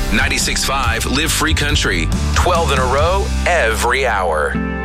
96.5 Live Free Country. 12 in a row, every hour.